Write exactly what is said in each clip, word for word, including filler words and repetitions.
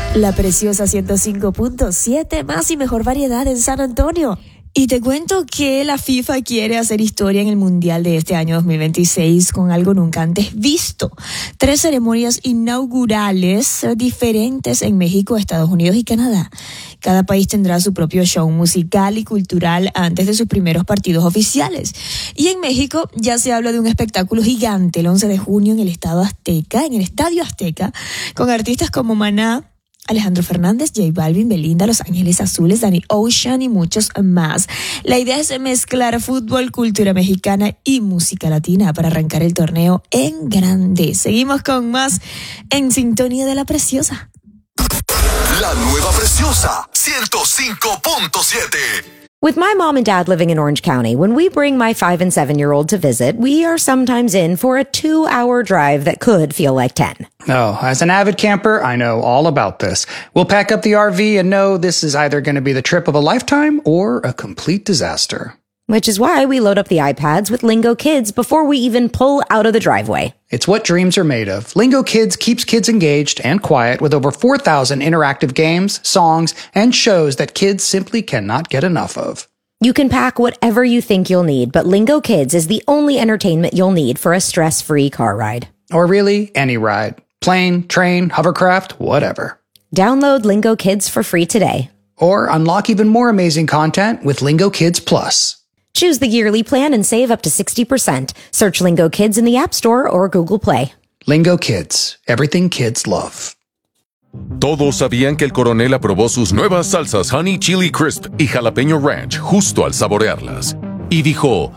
La Preciosa ciento cinco punto siete, más y mejor variedad en San Antonio. Y te cuento que la FIFA quiere hacer historia en el Mundial de este año dos mil veintiséis con algo nunca antes visto. Tres ceremonias inaugurales diferentes en México, Estados Unidos y Canadá. Cada país tendrá su propio show musical y cultural antes de sus primeros partidos oficiales. Y en México ya se habla de un espectáculo gigante el once de junio en el Estado Azteca, en el Estadio Azteca, con artistas como Maná, Alejandro Fernández, J Balvin, Belinda, Los Ángeles Azules, Danny Ocean y muchos más. La idea es mezclar fútbol, cultura mexicana y música latina para arrancar el torneo en grande. Seguimos con más en Sintonía de la Preciosa. La Nueva Preciosa ciento cinco punto siete. With my mom and dad living in Orange County, when we bring my five and seven year old to visit, we are sometimes in for a two hour drive that could feel like ten. Oh, as an avid camper, I know all about this. We'll pack up the R V and know this is either going to be the trip of a lifetime or a complete disaster. Which is why we load up the iPads with Lingo Kids before we even pull out of the driveway. It's what dreams are made of. Lingo Kids keeps kids engaged and quiet with over four thousand interactive games, songs, and shows that kids simply cannot get enough of. You can pack whatever you think you'll need, but Lingo Kids is the only entertainment you'll need for a stress-free car ride. Or really, any ride. Plane, train, hovercraft, whatever. Download Lingo Kids for free today. Or unlock even more amazing content with Lingo Kids Plus. Choose the yearly plan and save up to sixty percent. Search Lingo Kids in the App Store or Google Play. Lingo Kids. Everything kids love. Todos sabían que el coronel aprobó sus nuevas salsas Honey Chili Crisp y Jalapeño Ranch justo al saborearlas. Y dijo...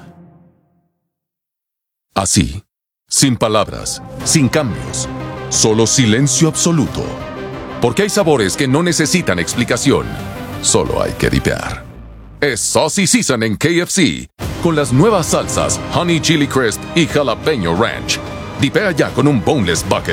así, sin palabras, sin cambios, solo silencio absoluto. Porque hay sabores que no necesitan explicación, solo hay que dipear. Es Saucy Season en K F C, con las nuevas salsas Honey Chili Crisp y Jalapeño Ranch. Dipea ya con un boneless bucket